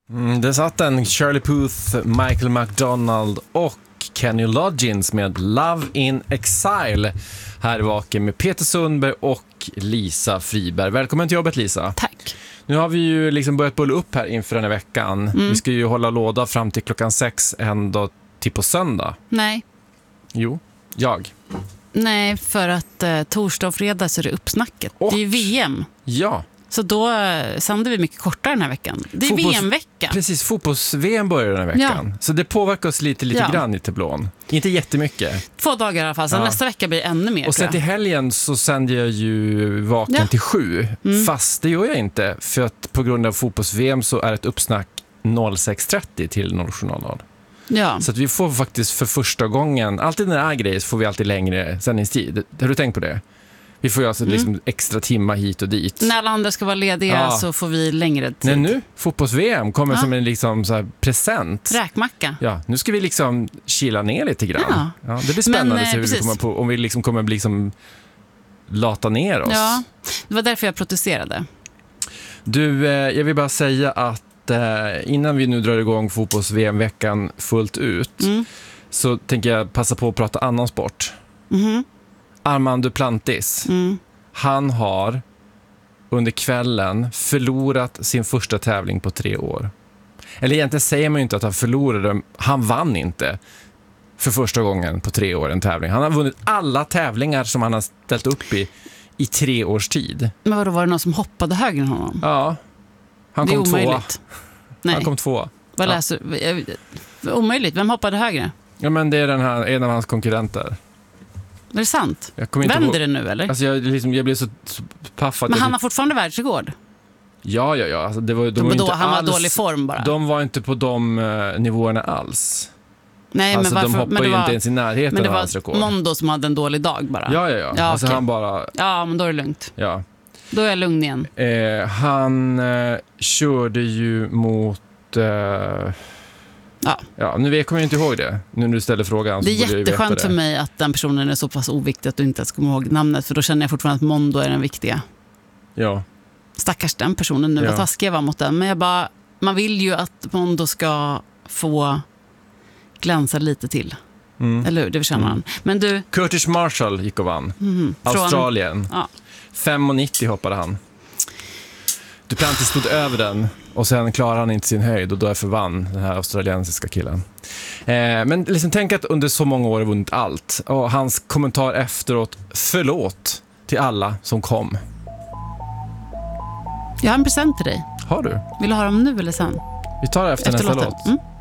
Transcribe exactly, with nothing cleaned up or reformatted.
Mm, det satt en Shirley Puth, Michael McDonald och Kenny Loggins med Love in Exile. Här var med Peter Sundberg och Lisa Friberg. Välkommen till jobbet, Lisa. Tack. Nu har vi ju liksom börjat bulla upp här inför den här veckan. Mm. Vi ska ju hålla låda fram till klockan sex ändå till på söndag. Nej. Jo, jag. Nej, för att eh, torsdag och fredag så är det uppsnacket. Och, det är ju V M. Ja. Så då eh, sänder vi mycket kortare den här veckan. Det är Fotbolls- V M-vecka. Precis, fotbolls-V M börjar den här veckan. Ja. Så det påverkar oss lite, lite ja. grann i Teblån. Inte jättemycket. Två dagar i alla fall, så ja. nästa vecka blir ännu mer. Och sen till helgen så sänder jag ju vaken ja. till sju. Mm. Fast det gör jag inte. För att på grund av fotbolls-V M så är ett uppsnack sex trettio till noll sju noll noll. Ja. Så att vi får faktiskt för första gången, alltid när det är grejer så får vi alltid längre sändningstid. Har du tänkt på det? Vi får ju alltså mm. liksom extra timmar hit och dit. När alla andra ska vara lediga ja. så får vi längre tid. Nej, nu, fotbolls-V M kommer ja. som en liksom så här present. Räkmacka. Ja, nu ska vi liksom kila ner lite grann. Ja. Ja, det blir spännande att se hur vi kommer på, om vi liksom kommer liksom lata ner oss. Ja, det var därför jag protesterade. Du, eh, jag vill bara säga att innan vi nu drar igång fotbolls-V M-veckan fullt ut mm. så tänker jag passa på att prata annan sport. Mm. Armand Duplantis. Mm. Han har under kvällen förlorat sin första tävling på tre år. Eller egentligen säger man ju inte att han förlorade. Han vann inte för första gången på tre år en tävling. Han har vunnit alla tävlingar som han har ställt upp i i tre års tid. Men vadå, var det någon som hoppade högre än honom? Ja. Han kom tvåa. Nej. Han kom tvåa. Vad ja. läser du? Omöjligt. Vem hoppade högre? Ja, men det är den här, en av hans konkurrenter. Är det sant? Vänder på... det nu, eller? Alltså jag, liksom, jag blev så paffad. Men han har fortfarande världsrekord? Ja, ja, ja. Alltså det var, de de var då, inte han alls, var dålig form bara. De var inte på de uh, nivåerna alls. Nej, alltså, men varför? De hoppade men det ju var, inte ens i närheten men det av hans rekord. Men det var Mondo som hade en dålig dag bara. Ja, ja, ja. ja alltså okay. han bara... Ja, men då är det lugnt. Ja. Då är jag lugn igen. Eh, han eh, körde ju mot... Eh, ja. ja, nu kommer jag inte ihåg det. Nu när du ställer frågan så det är jätteskönt det. för mig att den personen är så pass oviktig att du inte ens kommer ihåg namnet. För då känner jag fortfarande att Mondo är den viktiga. Ja. Stackars den personen nu, ja. Vad taskig jag var mot den. Men jag bara, man vill ju att Mondo ska få glänsa lite till. Mm. Eller hur, det förtjänar han. Mm. Men du... Curtis Marshall gick och vann. Mm. Från... Australien. Ja. fem nittio hoppade han. Duplantis stod över den och sen klarade han inte sin höjd och då är förvann den här australiensiska killen. Eh, men liksom tänk att under så många år har vunnit allt. Och hans kommentar efteråt, förlåt till alla som kom. Jag har en present till dig. Har du? Vill du ha dem nu eller sen? Vi tar det efter, efter nästa låt. låt. Mm.